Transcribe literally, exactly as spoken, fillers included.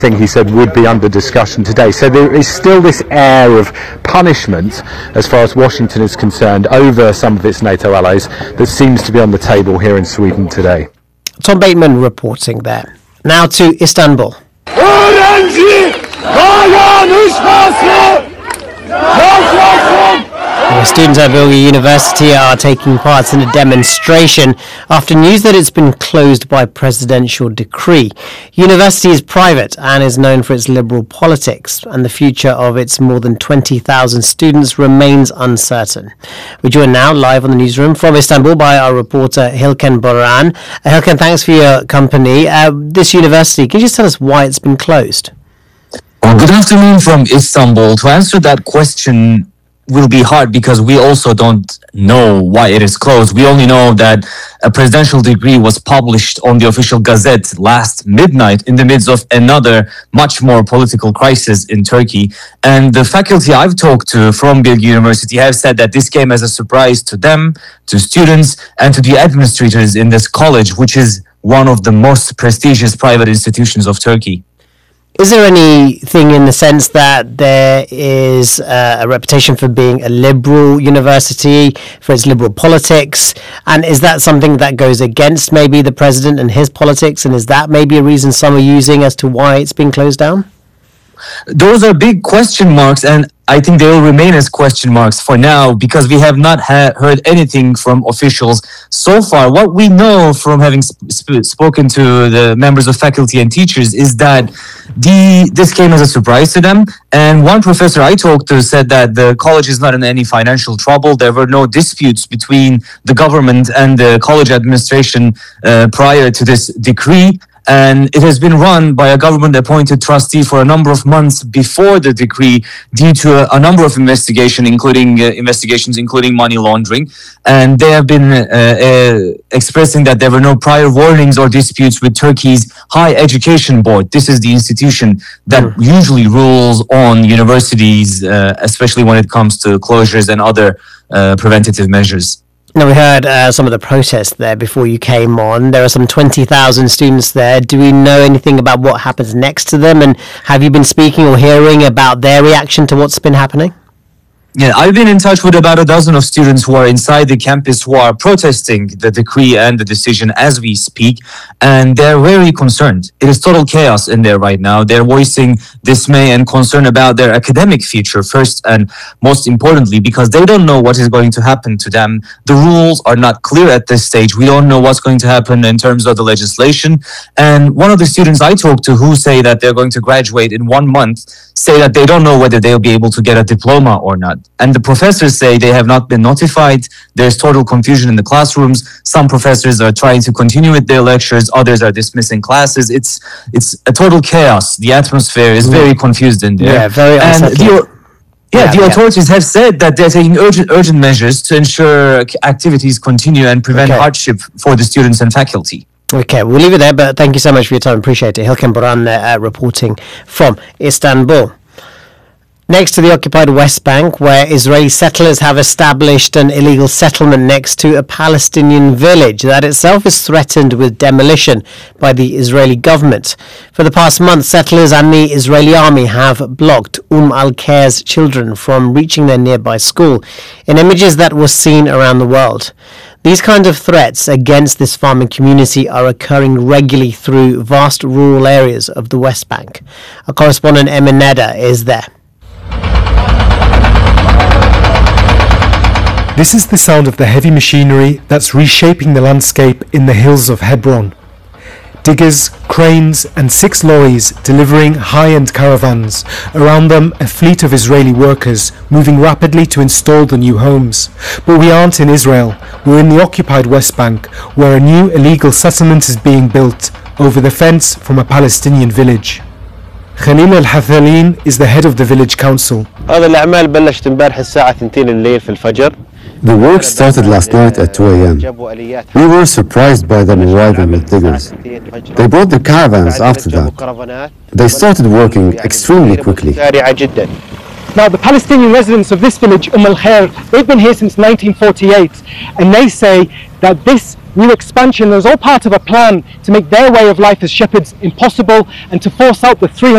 thing he said would be under discussion today. So there is still this air of punishment as far as Washington is concerned over some of its NATO allies that seems to be on the table here in Sweden today. Tom Bateman reporting there. Now to Istanbul. The students at Bilgi University are taking part in a demonstration after news that it's been closed by presidential decree. University is private and is known for its liberal politics, and the future of its more than twenty thousand students remains uncertain. We're joined now live on the newsroom from Istanbul by our reporter Hilken Boran. Uh, Hilken, thanks for your company. Uh, this university, can you just tell us why it's been closed? Well, good afternoon from Istanbul. To answer that question will be hard because we also don't know why it is closed. We only know that a presidential decree was published on the official Gazette last midnight in the midst of another much more political crisis in Turkey. And the faculty I've talked to from Bilgi University have said that this came as a surprise to them, to students, and to the administrators in this college, which is one of the most prestigious private institutions of Turkey. Is there anything in the sense that there is uh, a reputation for being a liberal university, for its liberal politics, and is that something that goes against maybe the president and his politics, and is that maybe a reason some are using as to why it's been closed down? Those are big question marks, and I think they will remain as question marks for now because we have not ha- heard anything from officials so far. What we know from having sp- spoken to the members of faculty and teachers is that the this came as a surprise to them. And one professor I talked to said that the college is not in any financial trouble. There were no disputes between the government and the college administration uh, prior to this decree. And it has been run by a government-appointed trustee for a number of months before the decree due to a, a number of investigation, including uh, investigations, including money laundering. And they have been uh, uh, expressing that there were no prior warnings or disputes with Turkey's Higher Education Board. This is the institution that mm. usually rules on universities, uh, especially when it comes to closures and other uh, preventative measures. Now, we heard uh, some of the protests there before you came on. There are some twenty thousand students there. Do we know anything about what happens next to them? And have you been speaking or hearing about their reaction to what's been happening? Yeah, I've been in touch with about a dozen of students who are inside the campus who are protesting the decree and the decision as we speak, and they're very concerned. It is total chaos in there right now. They're voicing dismay and concern about their academic future first and most importantly because they don't know what is going to happen to them. The rules are not clear at this stage. We don't know what's going to happen in terms of the legislation. And one of the students I talked to who say that they're going to graduate in one month say that they don't know whether they'll be able to get a diploma or not. And the professors say they have not been notified. There's total confusion in the classrooms. Some professors are trying to continue with their lectures. Others are dismissing classes. It's it's a total chaos. The atmosphere is very confused in there. Yeah, very unsettling. And the, yeah, yeah, the authorities yeah. have said that they're taking urgent urgent measures to ensure activities continue and prevent okay. hardship for the students and faculty. Okay, we'll leave it there, but thank you so much for your time. Appreciate it. Hilken Boran uh, reporting from Istanbul. Next to the occupied West Bank, where Israeli settlers have established an illegal settlement next to a Palestinian village that itself is threatened with demolition by the Israeli government. For the past month, settlers and the Israeli army have blocked Umm al-Khair's children from reaching their nearby school in images that were seen around the world. These kinds of threats against this farming community are occurring regularly through vast rural areas of the West Bank. Our correspondent Emin Neda is there. This is the sound of the heavy machinery that's reshaping the landscape in the hills of Hebron. Diggers, cranes and six lorries delivering high-end caravans. Around them a fleet of Israeli workers moving rapidly to install the new homes. But we aren't in Israel, we're in the occupied West Bank where a new illegal settlement is being built over the fence from a Palestinian village. Khalil Al-Hathalin is the head of the village council. The work started last night at two a m We were surprised by them arriving with diggers. They brought the caravans after that. They started working extremely quickly. Now, the Palestinian residents of this village, Umm al-Khair, they've been here since nineteen forty-eight, and they say that this new expansion. It was all part of a plan to make their way of life as shepherds impossible and to force out the three hundred